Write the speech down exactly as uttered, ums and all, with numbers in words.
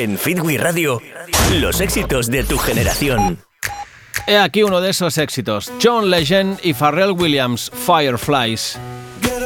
En Fitwi Radio, los éxitos de tu generación. He aquí uno de esos éxitos. John Legend y Pharrell Williams, Fireflies.